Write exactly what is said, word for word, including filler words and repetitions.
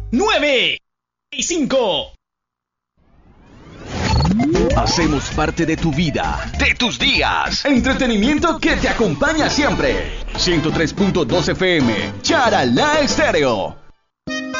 nueve y cinco. Hacemos parte de tu vida, de tus días. Entretenimiento que te acompaña siempre. ciento tres punto dos F M, Charalá Estéreo.